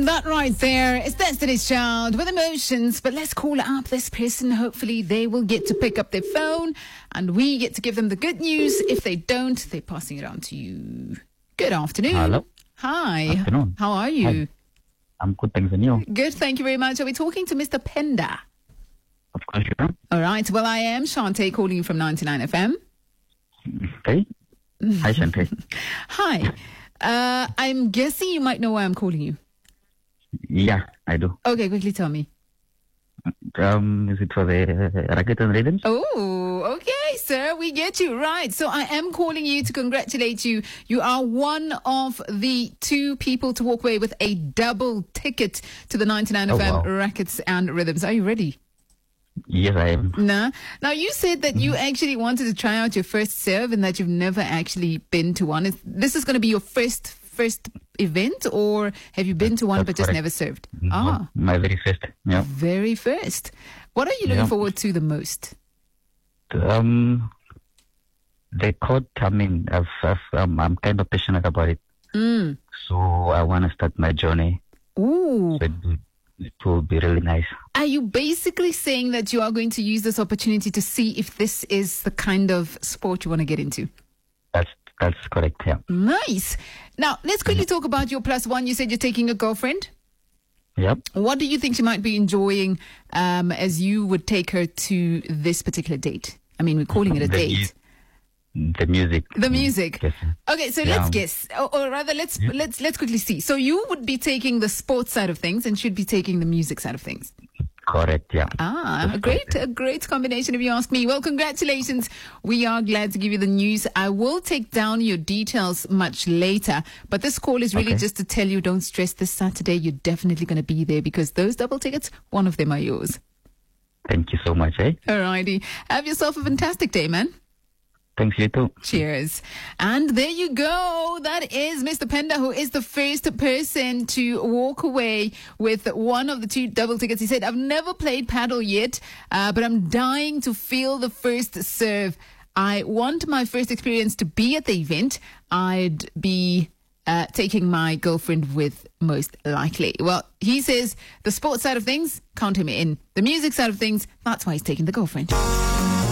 That right there is Destiny's Child with Emotions. But let's call up this person. Hopefully they will get to pick up their phone and we get to give them the good news. If they don't, they're passing it on to you. Good afternoon. Hello. Hi. Afternoon. How are you? Hi. I'm good, thanks, and you? Good, thank you very much. Are we talking to Mr. Penda? Of course you are. All right. Well, I am Shantae calling you from 99 FM. Okay. Hi, Shantae. Hi. I'm guessing you might know why I'm calling you. Yeah, I do. Okay, quickly tell me. Is it for the Racket and Rhythms? Oh, okay, sir. We get you. Right. So I am calling you to congratulate you. You are one of the 2 people to walk away with a double ticket to the 99 FM wow. Rackets and Rhythms. Are you ready? Yes, I am. Nah. Now, you said that you actually wanted to try out your first serve and that you've never actually been to one. This is going to be your first event, or have you been to one but just correct. never served? No, my very first. Yeah. Very first. What are you looking forward to the most? The court, I'm kind of passionate about it. So I want to start my journey. Ooh. So it will be really nice. Are you basically saying that you are going to use this opportunity to see if this is the kind of sport you want to get into? That's correct, yeah. Nice. Now, let's quickly talk about your +1. You said you're taking a girlfriend. Yep. What do you think she might be enjoying as you would take her to this particular date? I mean, we're calling it a date. The music. The music. Yes. Okay, so let's guess. Or rather, let's quickly see. So you would be taking the sports side of things and should be taking the music side of things. Correct, yeah. A great combination if you ask me. Well, congratulations. We are glad to give you the news. I will take down your details much later, but this call is really just to tell you don't stress this Saturday. You're definitely going to be there because those double tickets, one of them are yours. Thank you so much, eh? Alrighty. Have yourself a fantastic day, man. Thanks, you too. Cheers. And there you go. That is Mr. Penda, who is the first person to walk away with one of the 2 double tickets. He said, I've never played paddle yet, but I'm dying to feel the first serve. I want my first experience to be at the event. I'd be taking my girlfriend with most likely. Well, he says the sports side of things, count him in. The music side of things, that's why he's taking the girlfriend.